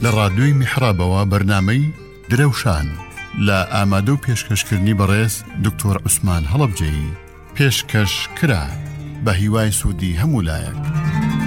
لە ڕادیۆی میحرابەوە بەرنامەی درەوشان لە ئامادە و پێشکەشکردنی بەڕێز دکتۆر عوسمان هەڵەبجەیی پێشکەش کرا بە هیوای سوودی هەموو لایەک.